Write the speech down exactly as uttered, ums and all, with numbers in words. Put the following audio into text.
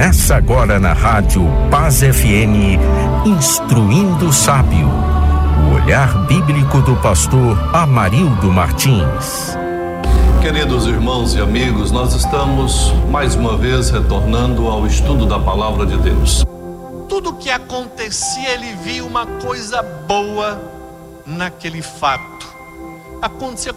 Começa agora na Rádio Paz F M, Instruindo o Sábio. O olhar bíblico do pastor Amarildo Martins. Queridos irmãos e amigos, nós estamos mais uma vez retornando ao estudo da Palavra de Deus. Tudo que acontecia, ele via uma coisa boa naquele fato. Acontecia